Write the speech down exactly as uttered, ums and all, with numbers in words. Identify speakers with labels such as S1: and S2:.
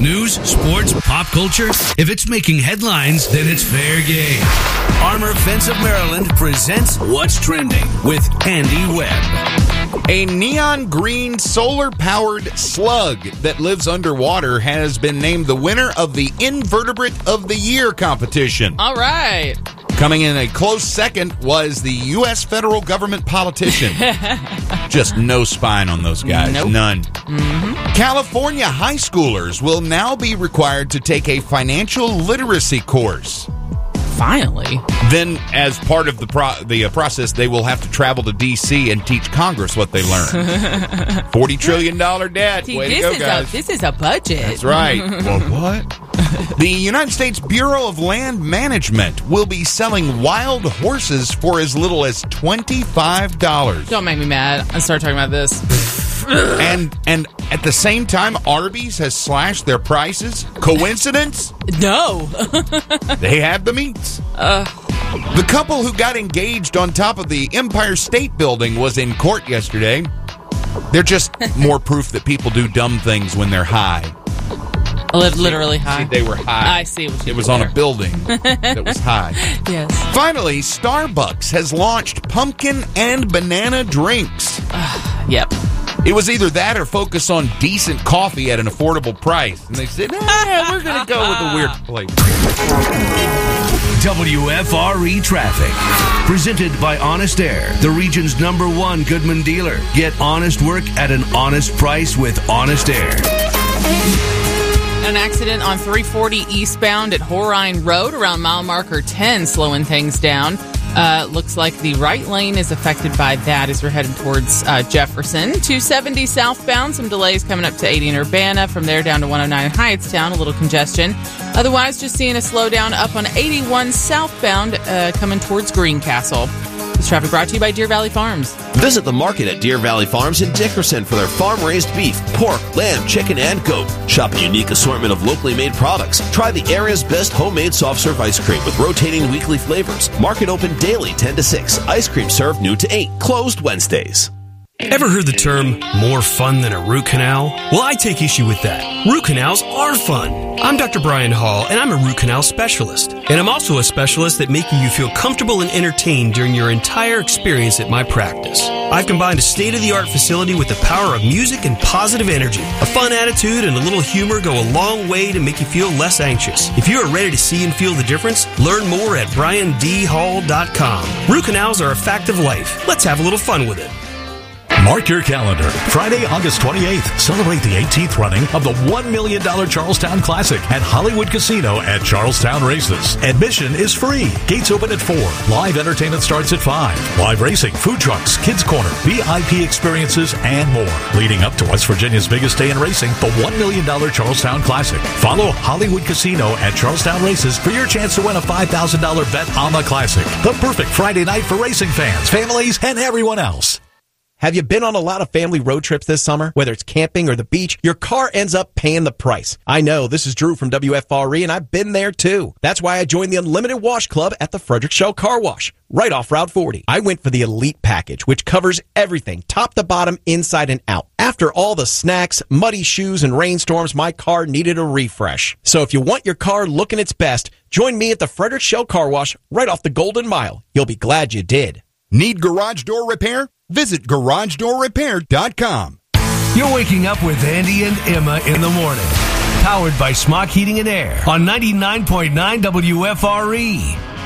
S1: News, sports, pop culture. If it's making headlines, then it's fair game. Armor Fence of Maryland presents What's Trending with Andy Webb.
S2: A neon green solar-powered slug that lives underwater has been named the winner of the Invertebrate of the Year competition.
S3: All right.
S2: Coming in a close second was the U S federal government politician. Just no spine on those guys.
S3: Nope.
S2: None.
S3: Mm-hmm.
S2: California high schoolers will now be required to take a financial literacy course.
S3: Finally.
S2: Then, as part of the pro- the uh, process, they will have to travel to D C and teach Congress what they learned. forty trillion dollars debt.
S3: See,
S2: Way
S3: this
S2: to go,
S3: is
S2: guys.
S3: a this is a budget.
S2: That's right. Well, what? The United States Bureau of Land Management will be selling wild horses for as little as twenty-five dollars.
S3: Don't make me mad. I start talking about this.
S2: And and at the same time, Arby's has slashed their prices. Coincidence?
S3: No.
S2: They have the meats.
S3: Uh.
S2: The couple who got engaged on top of the Empire State Building was in court yesterday. They're just more proof that people do dumb things when they're high.
S3: Literally high.
S2: See, they were high.
S3: I see what you
S2: It was
S3: did
S2: on
S3: there.
S2: a building that was high.
S3: Yes.
S2: Finally, Starbucks has launched pumpkin and banana drinks.
S3: Yep.
S2: It was either that or focus on decent coffee at an affordable price. And they said, nah, we're going to go with a weird flavor.
S1: W F R E Traffic. Presented by Honest Air, the region's number one Goodman dealer. Get honest work at an honest price with Honest Air.
S3: An accident on three forty eastbound at Horine Road around mile marker ten, slowing things down. Uh, looks like the right lane is affected by that as we're heading towards uh, Jefferson. two seventy southbound, some delays coming up to eighty in Urbana. From there down to one oh nine in Hyattstown, a little congestion. Otherwise, just seeing a slowdown up on eighty-one southbound uh, coming towards Greencastle. This traffic brought to you by Deer Valley Farms.
S4: Visit the market at Deer Valley Farms in Dickerson for their farm-raised beef, pork, lamb, chicken, and goat. Shop a unique assortment of locally made products. Try the area's best homemade soft-serve ice cream with rotating weekly flavors. Market open daily ten to six. Ice cream served noon to eight. Closed Wednesdays.
S5: Ever heard the term more fun than a root canal? Well, I take issue with that. Root canals are fun. I'm Doctor Brian Hall, and I'm a root canal specialist. And I'm also a specialist at making you feel comfortable and entertained during your entire experience at my practice. I've combined a state-of-the-art facility with the power of music and positive energy. A fun attitude and a little humor go a long way to make you feel less anxious. If you are ready to see and feel the difference, learn more at brian d hall dot com. Root canals are a fact of life. Let's have a little fun with it.
S6: Mark your calendar. Friday, August twenty-eighth. Celebrate the eighteenth running of the one million dollars Charlestown Classic at Hollywood Casino at Charlestown Races. Admission is free. Gates open at four. Live entertainment starts at five. Live racing, food trucks, kids corner, V I P experiences, and more. Leading up to West Virginia's biggest day in racing, the one million dollars Charlestown Classic. Follow Hollywood Casino at Charlestown Races for your chance to win a five thousand dollars bet on the Classic. The perfect Friday night for racing fans, families, and everyone else.
S7: Have you been on a lot of family road trips this summer? Whether it's camping or the beach, your car ends up paying the price. I know, this is Drew from W F R E, and I've been there too. That's why I joined the Unlimited Wash Club at the Frederick Shell Car Wash, right off Route forty. I went for the Elite Package, which covers everything, top to bottom, inside and out. After all the snacks, muddy shoes, and rainstorms, my car needed a refresh. So if you want your car looking its best, join me at the Frederick Shell Car Wash, right off the Golden Mile. You'll be glad you did.
S2: Need garage door repair? Visit garage door repair dot com.
S1: You're waking up with Andy and Emma in the morning. Powered by Smock Heating and Air on ninety-nine point nine W F R E.